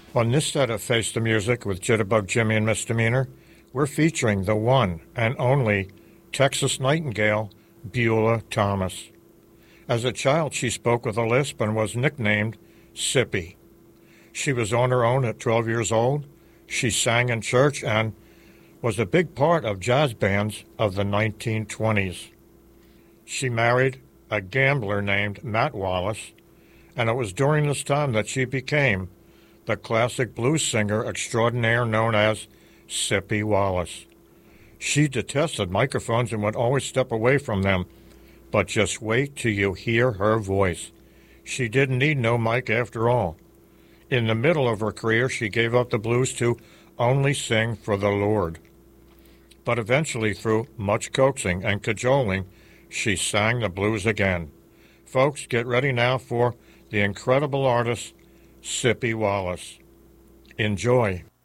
On this set of Face the Music with Jitterbug Jimmy and Misdemeanor, we're featuring the one and only Texas Nightingale, Beulah Thomas. As a child, she spoke with a lisp and was nicknamed Sippy. She was on her own at 12 years old. She sang in church and was a big part of jazz bands of the 1920s. She married a gambler named Matt Wallace, and it was during this time that she became the classic blues singer extraordinaire known as Sippy Wallace. She detested microphones and would always step away from them, but just wait till you hear her voice. She didn't need no mic after all. In the middle of her career, she gave up the blues to only sing for the Lord. But eventually, through much coaxing and cajoling, she sang the blues again. Folks, get ready now for the incredible artist, Sippy Wallace. Enjoy.